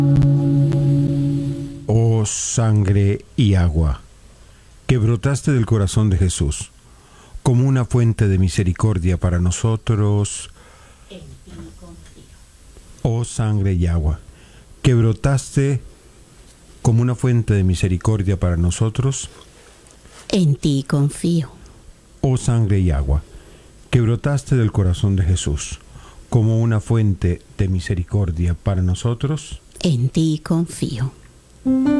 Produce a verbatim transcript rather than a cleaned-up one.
Oh sangre y agua, que brotaste del corazón de Jesús, como una fuente de misericordia para nosotros. En ti confío. Oh sangre y agua, que brotaste como una fuente de misericordia para nosotros. En ti confío. Oh sangre y agua, que brotaste del corazón de Jesús, como una fuente de misericordia para nosotros. En ti confío.